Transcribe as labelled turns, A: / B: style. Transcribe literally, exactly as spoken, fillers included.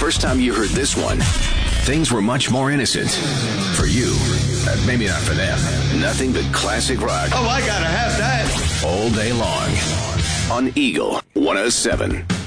A: first time you heard this one, things were much more innocent. For you, uh, maybe not for them. Nothing but classic rock.
B: Oh, I gotta have that.
A: All day long on Eagle one oh seven.